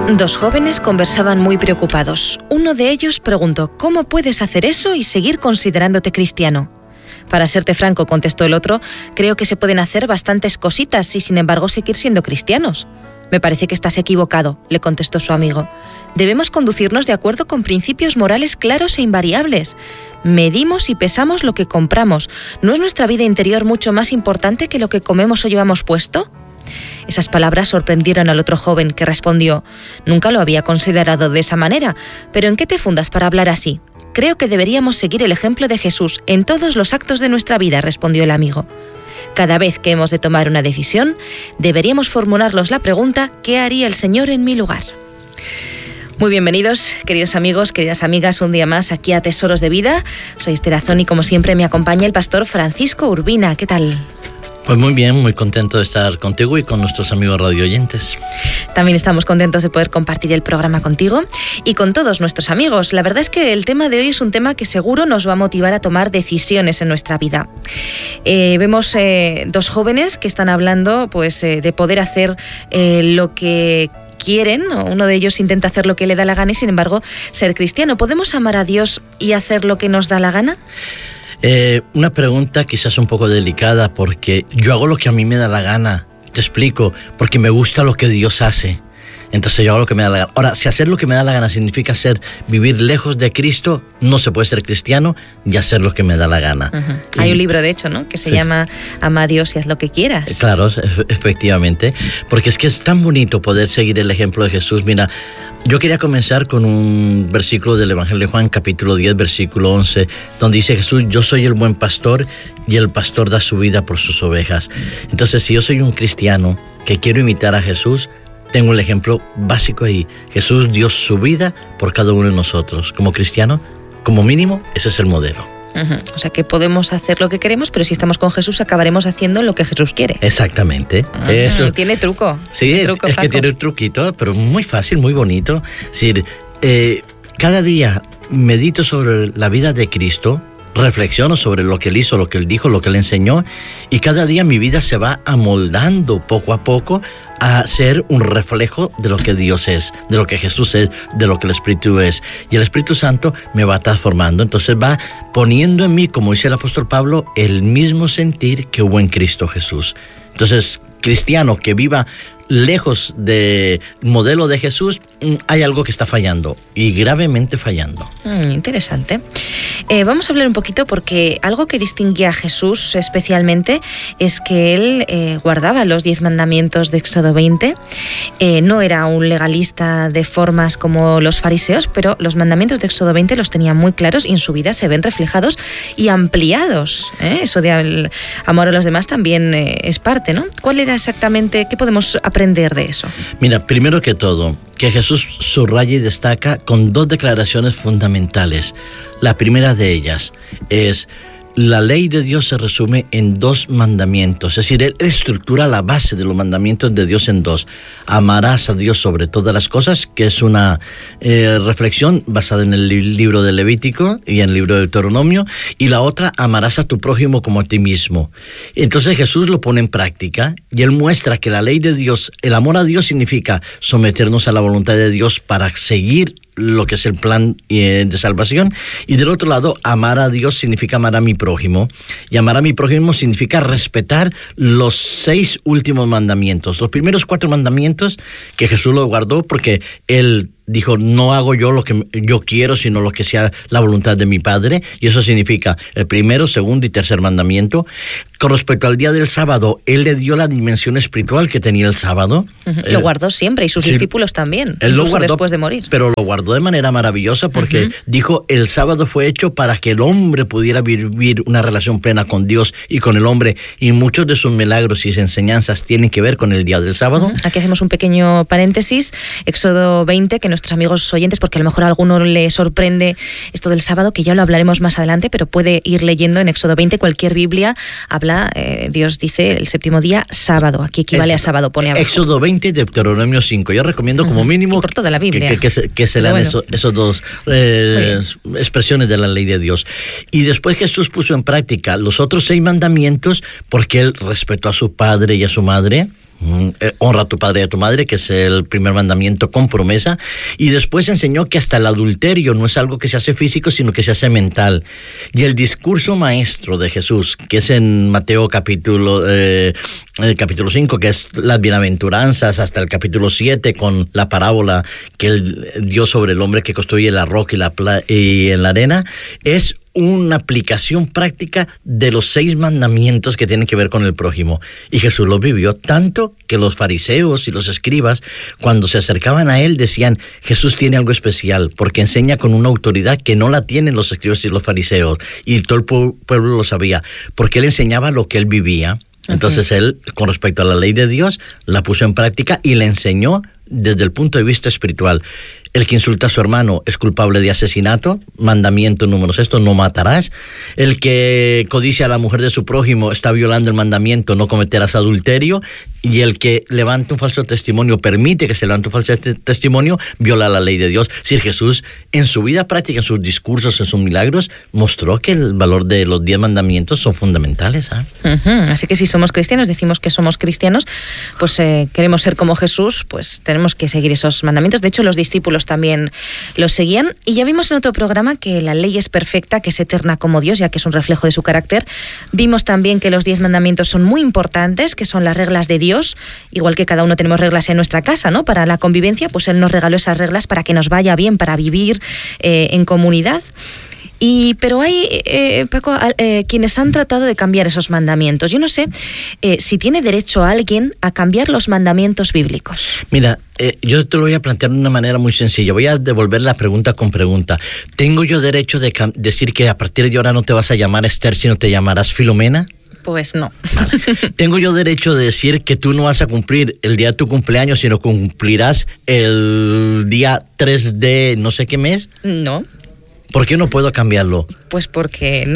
Dos jóvenes conversaban muy preocupados. Uno de ellos preguntó: ¿cómo puedes hacer eso y seguir considerándote cristiano? Para serte franco, contestó el otro, creo que se pueden hacer bastantes cositas y sin embargo seguir siendo cristianos. Me parece que estás equivocado, le contestó su amigo. Debemos conducirnos de acuerdo con principios morales claros e invariables. Medimos y pesamos lo que compramos. ¿No es nuestra vida interior mucho más importante que lo que comemos o llevamos puesto? Esas palabras sorprendieron al otro joven, que respondió: nunca lo había considerado de esa manera, pero ¿en qué te fundas para hablar así? Creo que deberíamos seguir el ejemplo de Jesús en todos los actos de nuestra vida, respondió el amigo. Cada vez que hemos de tomar una decisión, deberíamos formularnos la pregunta: ¿qué haría el Señor en mi lugar? Muy bienvenidos, queridos amigos, queridas amigas, un día más aquí a Tesoros de Vida. Soy Esther Azón y como siempre me acompaña el pastor Francisco Urbina. ¿Qué tal? Pues muy bien, muy contento de estar contigo y con nuestros amigos radioyentes. También estamos contentos de poder compartir el programa contigo y con todos nuestros amigos. La verdad es que el tema de hoy es un tema que seguro nos va a motivar a tomar decisiones en nuestra vida. Vemos dos jóvenes que están hablando de poder hacer lo que quieren. Uno de ellos intenta hacer lo que le da la gana y sin embargo ser cristiano. ¿Podemos amar a Dios y hacer lo que nos da la gana? Una pregunta quizás un poco delicada, porque yo hago lo que a mí me da la gana. Te explico, porque me gusta lo que Dios hace. Entonces yo hago lo que me da la gana. Ahora, si hacer lo que me da la gana significa vivir lejos de Cristo, no se puede ser cristiano y hacer lo que me da la gana. Uh-huh. Hay un libro, de hecho, ¿no?, que se llama Ama a Dios y haz lo que quieras. Claro, efectivamente. Porque es que es tan bonito poder seguir el ejemplo de Jesús. Mira, yo quería comenzar con un versículo del Evangelio de Juan, capítulo 10, versículo 11, donde dice Jesús: yo soy el buen pastor y el pastor da su vida por sus ovejas. Entonces, si yo soy un cristiano que quiero imitar a Jesús, tengo el ejemplo básico ahí. Jesús dio su vida por cada uno de nosotros. Como cristiano, como mínimo, ese es el modelo. Uh-huh. O sea que podemos hacer lo que queremos, pero si estamos con Jesús acabaremos haciendo lo que Jesús quiere. Exactamente. Uh-huh. Eso. Tiene truco. Sí, tiene truco, es que tiene un truquito, pero muy fácil, muy bonito. Es decir, cada día medito sobre la vida de Cristo, reflexiono sobre lo que Él hizo, lo que Él dijo, lo que Él enseñó, y cada día mi vida se va amoldando poco a poco a ser un reflejo de lo que Dios es, de lo que Jesús es, de lo que el Espíritu es. Y el Espíritu Santo me va transformando, entonces va poniendo en mí, como dice el apóstol Pablo, el mismo sentir que hubo en Cristo Jesús. Entonces, cristiano que viva lejos del modelo de Jesús, hay algo que está fallando, y gravemente fallando. Interesante. Vamos a hablar un poquito, porque algo que distinguía a Jesús especialmente es que él guardaba los 10 mandamientos de Éxodo 20. No era un legalista de formas como los fariseos, pero los mandamientos de Éxodo 20 los tenía muy claros y en su vida se ven reflejados y ampliados. Eso de amor a los demás también es parte, ¿no? ¿Cuál era exactamente, qué podemos aprender de eso? Mira, primero que todo, que Jesús subraya y destaca con 2 declaraciones fundamentales. La primera de ellas es: la ley de Dios se resume en 2 mandamientos. Es decir, Él estructura la base de los mandamientos de Dios en 2. Amarás a Dios sobre todas las cosas, que es una reflexión basada en el libro de Levítico y en el libro de Deuteronomio. Y la otra, amarás a tu prójimo como a ti mismo. Entonces Jesús lo pone en práctica y Él muestra que la ley de Dios, el amor a Dios significa someternos a la voluntad de Dios para seguir lo que es el plan de salvación. Y del otro lado, amar a Dios significa amar a mi prójimo. Y amar a mi prójimo significa respetar los 6 últimos mandamientos. Los primeros 4 mandamientos que Jesús los guardó porque Él dijo: no hago yo lo que yo quiero, sino lo que sea la voluntad de mi Padre. Y eso significa el primero, segundo y tercer mandamiento. Con respecto al día del sábado, Él le dio la dimensión espiritual que tenía el sábado. Lo guardó siempre, y sus discípulos también, Él lo guardó después de morir. Pero lo guardó de manera maravillosa porque dijo: el sábado fue hecho para que el hombre pudiera vivir una relación plena con Dios y con el hombre. Y muchos de sus milagros y enseñanzas tienen que ver con el día del sábado. Aquí hacemos un pequeño paréntesis. Éxodo 20, que nuestros amigos oyentes, porque a lo mejor a alguno le sorprende esto del sábado, que ya lo hablaremos más adelante, pero puede ir leyendo en Éxodo 20, cualquier Biblia habla, Dios dice el séptimo día sábado, aquí equivale a sábado, pone abajo. Éxodo 20 y Deuteronomio 5, yo recomiendo como mínimo por toda la Biblia que se lean esos 2 expresiones de la ley de Dios. Y después Jesús puso en práctica los otros 6 mandamientos porque Él respetó a su padre y a su madre. Honra a tu padre y a tu madre, que es el primer mandamiento con promesa, y después enseñó que hasta el adulterio no es algo que se hace físico, sino que se hace mental. Y el discurso maestro de Jesús, que es en Mateo capítulo 5, que es las bienaventuranzas, hasta el capítulo 7, con la parábola que él dio sobre el hombre que construye la roca y en la arena, es una aplicación práctica de los 6 mandamientos que tienen que ver con el prójimo. Y Jesús los vivió tanto que los fariseos y los escribas, cuando se acercaban a él, decían: Jesús tiene algo especial, porque enseña con una autoridad que no la tienen los escribas y los fariseos. Y todo el pueblo lo sabía, porque él enseñaba lo que él vivía. Entonces él, con respecto a la ley de Dios, la puso en práctica y la enseñó desde el punto de vista espiritual. El que insulta a su hermano es culpable de asesinato, mandamiento número 6, no matarás. El que codicia a la mujer de su prójimo está violando el mandamiento, no cometerás adulterio. Y el que levanta un falso testimonio, permite que se levante un falso testimonio, viola la ley de Dios. Es decir, Jesús en su vida práctica, en sus discursos, en sus milagros, mostró que el valor de los 10 mandamientos son fundamentales. Así que si somos cristianos, decimos que somos cristianos, pues queremos ser como Jesús, pues tenemos que seguir esos mandamientos. De hecho, los discípulos también los seguían. Y ya vimos en otro programa que la ley es perfecta, que es eterna como Dios, ya que es un reflejo de su carácter. Vimos también que los 10 mandamientos son muy importantes, que son las reglas de Dios. Igual que cada uno tenemos reglas en nuestra casa, ¿no? Para la convivencia, pues Él nos regaló esas reglas para que nos vaya bien, para vivir en comunidad. Pero hay, Paco, quienes han tratado de cambiar esos mandamientos. Yo no sé si tiene derecho alguien a cambiar los mandamientos bíblicos. Mira, yo te lo voy a plantear de una manera muy sencilla. Voy a devolver la pregunta con pregunta. ¿Tengo yo derecho de decir que a partir de ahora no te vas a llamar Esther, sino te llamarás Filomena? Pues no. Vale. ¿Tengo yo derecho de decir que tú no vas a cumplir el día de tu cumpleaños, sino cumplirás el día 3 de no sé qué mes? No. ¿Por qué no puedo cambiarlo? Pues porque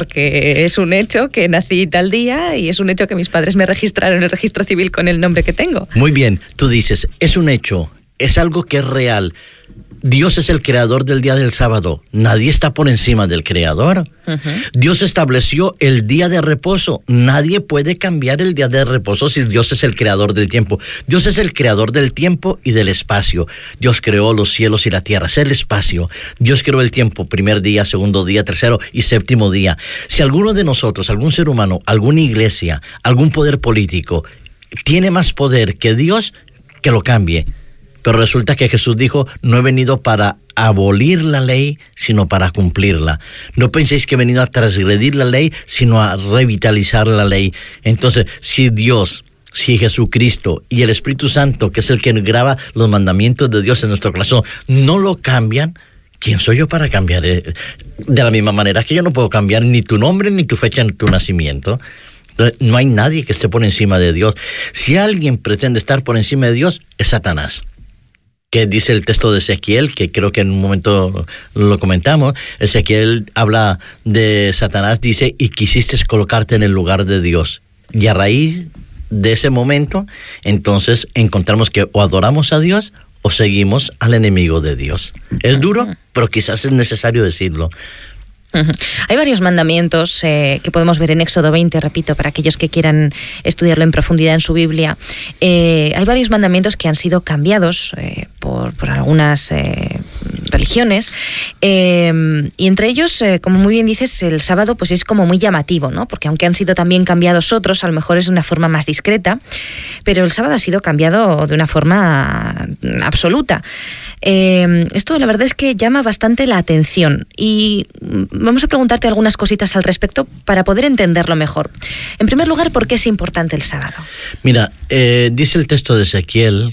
es un hecho que nací tal día y es un hecho que mis padres me registraron en el registro civil con el nombre que tengo. Muy bien, tú dices, es un hecho, es algo que es real. Dios es el creador del día del sábado. Nadie está por encima del creador. Dios estableció el día de reposo. Nadie puede cambiar el día de reposo si Dios es el creador del tiempo. Dios es el creador del tiempo y del espacio. Dios creó los cielos y la tierra, es el espacio. Dios creó el tiempo, primer día, segundo día, tercero y séptimo día. Si alguno de nosotros, algún ser humano, alguna iglesia, algún poder político, tiene más poder que Dios, que lo cambie. Pero resulta que Jesús dijo, no he venido para abolir la ley, sino para cumplirla. No penséis que he venido a transgredir la ley, sino a revitalizar la ley. Entonces, si Jesucristo y el Espíritu Santo, que es el que graba los mandamientos de Dios en nuestro corazón, no lo cambian, ¿quién soy yo para cambiar? De la misma manera que yo no puedo cambiar ni tu nombre, ni tu fecha, ni tu nacimiento. Entonces, no hay nadie que esté por encima de Dios. Si alguien pretende estar por encima de Dios, es Satanás. Que dice el texto de Ezequiel, que creo que en un momento lo comentamos. Ezequiel habla de Satanás, dice, y quisiste colocarte en el lugar de Dios. Y a raíz de ese momento, entonces encontramos que o adoramos a Dios o seguimos al enemigo de Dios. Es duro, pero quizás es necesario decirlo. Hay varios mandamientos que podemos ver en Éxodo 20, repito, para aquellos que quieran estudiarlo en profundidad en su Biblia. Hay varios mandamientos que han sido cambiados por algunas religiones, y entre ellos, como muy bien dices, el sábado pues es como muy llamativo, ¿no? Porque aunque han sido también cambiados otros, a lo mejor es de una forma más discreta, pero el sábado ha sido cambiado de una forma absoluta. Esto la verdad es que llama bastante la atención y vamos a preguntarte algunas cositas al respecto para poder entenderlo mejor. En primer lugar, ¿por qué es importante el sábado? Mira, dice el texto de Ezequiel,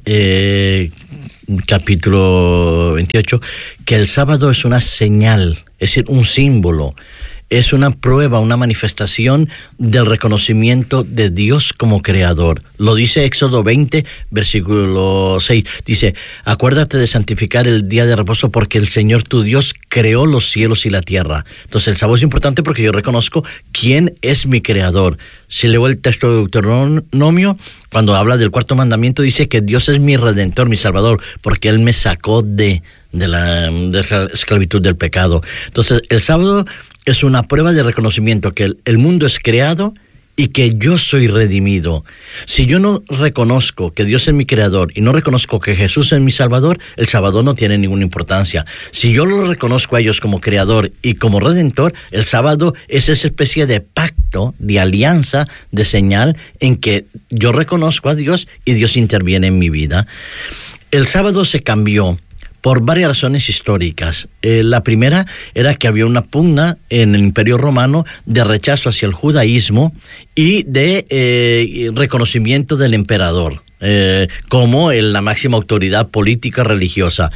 capítulo 28, que el sábado es una señal, es decir, un símbolo. Es una prueba, una manifestación del reconocimiento de Dios como creador. Lo dice Éxodo 20, versículo 6. Dice, acuérdate de santificar el día de reposo porque el Señor tu Dios creó los cielos y la tierra. Entonces el sábado es importante porque yo reconozco quién es mi creador. Si leo el texto de Deuteronomio, cuando habla del cuarto mandamiento, dice que Dios es mi redentor, mi salvador, porque Él me sacó de la esclavitud del pecado. Entonces el sábado es una prueba de reconocimiento que el mundo es creado y que yo soy redimido. Si yo no reconozco que Dios es mi creador y no reconozco que Jesús es mi salvador, el sábado no tiene ninguna importancia. Si yo lo reconozco a ellos como creador y como redentor, el sábado es esa especie de pacto, de alianza, de señal en que yo reconozco a Dios y Dios interviene en mi vida. El sábado se cambió por varias razones históricas. La primera era que había una pugna en el Imperio Romano de rechazo hacia el judaísmo y de reconocimiento del emperador como la máxima autoridad política religiosa.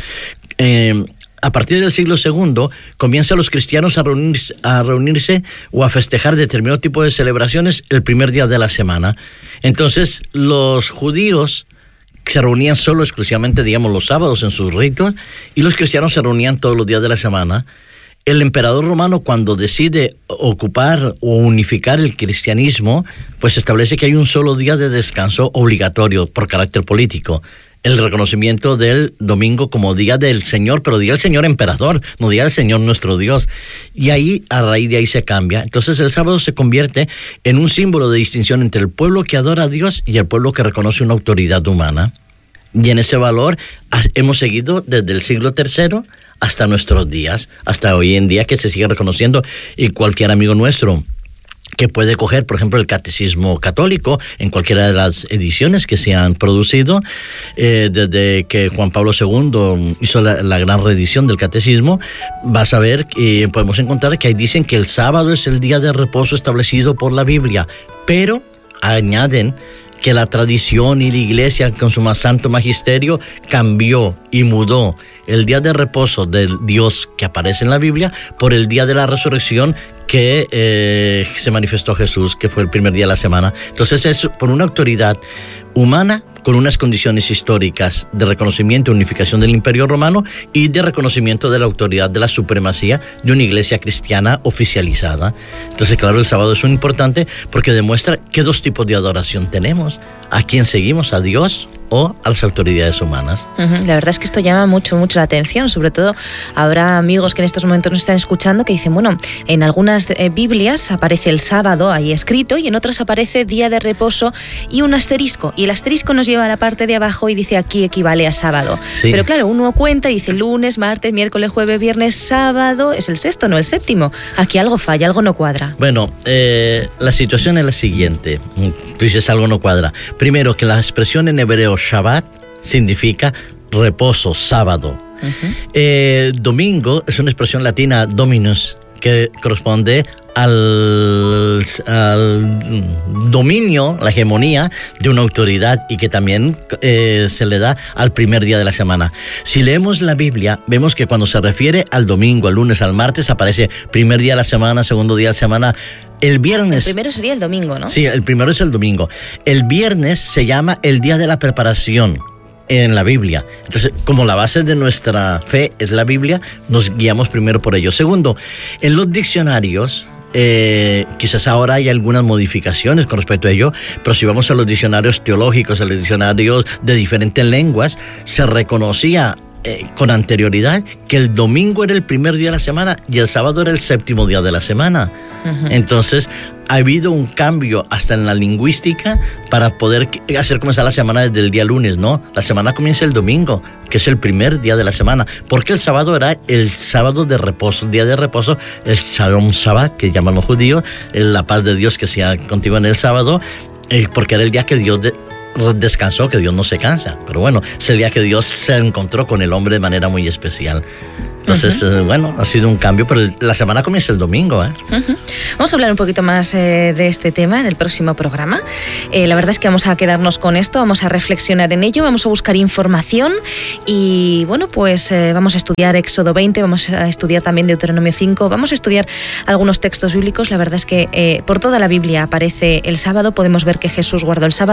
A partir del siglo II comienzan los cristianos a reunirse o a festejar determinado tipo de celebraciones el primer día de la semana. Entonces los judíos se reunían solo exclusivamente, digamos, los sábados en sus ritos, y los cristianos se reunían todos los días de la semana. El emperador romano, cuando decide ocupar o unificar el cristianismo, pues establece que hay un solo día de descanso obligatorio por carácter político. El reconocimiento del domingo como día del Señor, pero día del Señor emperador, no día del Señor nuestro Dios. Y ahí, a raíz de ahí se cambia. Entonces el sábado se convierte en un símbolo de distinción entre el pueblo que adora a Dios y el pueblo que reconoce una autoridad humana. Y en ese valor hemos seguido desde el siglo III hasta nuestros días, hasta hoy en día, que se sigue reconociendo. Y cualquier amigo nuestro que puede coger, por ejemplo, el Catecismo Católico en cualquiera de las ediciones que se han producido, desde que Juan Pablo II hizo la gran reedición del Catecismo, vas a ver que podemos encontrar que ahí dicen que el sábado es el día de reposo establecido por la Biblia, pero añaden que la tradición y la Iglesia con su más santo magisterio cambió y mudó el día de reposo del Dios que aparece en la Biblia por el día de la resurrección que se manifestó Jesús, que fue el primer día de la semana. Entonces es por una autoridad humana con unas condiciones históricas de reconocimiento y unificación del Imperio Romano y de reconocimiento de la autoridad de la supremacía de una iglesia cristiana oficializada. Entonces, claro, el sábado es muy importante porque demuestra qué dos tipos de adoración tenemos. ¿A quién seguimos? ¿A Dios o a las autoridades humanas? La verdad es que esto llama mucho la atención. Sobre todo habrá amigos que en estos momentos nos están escuchando que dicen, bueno, en algunas Biblias aparece el sábado ahí escrito y en otras aparece día de reposo y un asterisco. Y el asterisco nos lleva a la parte de abajo y dice aquí equivale a sábado. Sí. Pero claro, uno cuenta y dice lunes, martes, miércoles, jueves, viernes, sábado. Es el sexto, no el séptimo. Aquí algo falla, algo no cuadra. Bueno, la situación es la siguiente. Tú dices algo no cuadra. Primero, que la expresión en hebreo Shabbat significa reposo, sábado. Domingo es una expresión latina dominus, que corresponde al dominio, la hegemonía de una autoridad y que también se le da al primer día de la semana. Si leemos la Biblia, vemos que cuando se refiere al domingo, al lunes, al martes, aparece primer día de la semana, segundo día de la semana. El viernes... El primero sería el domingo, ¿no? Sí, el primero es el domingo. El viernes se llama el día de la preparación en la Biblia. Entonces, como la base de nuestra fe es la Biblia, nos guiamos primero por ello. Segundo, en los diccionarios, quizás ahora hay algunas modificaciones con respecto a ello, pero si vamos a los diccionarios teológicos, a los diccionarios de diferentes lenguas, se reconocía con anterioridad que el domingo era el primer día de la semana y el sábado era el séptimo día de la semana. Entonces ha habido un cambio hasta en la lingüística para poder hacer comenzar la semana desde el día lunes. No, la semana comienza el domingo, que es el primer día de la semana, porque el sábado era el sábado de reposo, el día de reposo, el Shalom Shabbat, que llaman los judíos, la paz de Dios que sea contigo en el sábado, porque era el día que Dios descansó, que Dios no se cansa, pero bueno, es el día que Dios se encontró con el hombre de manera muy especial. Entonces, bueno, ha sido un cambio, pero la semana comienza el domingo, Vamos a hablar un poquito más de este tema en el próximo programa. La verdad es que vamos a quedarnos con esto, vamos a reflexionar en ello, vamos a buscar información y, bueno, pues vamos a estudiar Éxodo 20, vamos a estudiar también Deuteronomio 5, vamos a estudiar algunos textos bíblicos. La verdad es que por toda la Biblia aparece el sábado, podemos ver que Jesús guardó el sábado.